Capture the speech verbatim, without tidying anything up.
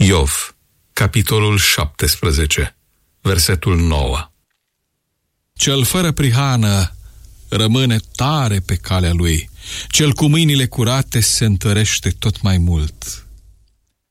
Iov, capitolul șaptesprezece, versetul nouă. Cel fără prihană rămâne tare pe calea lui, cel cu mâinile curate se întărește tot mai mult.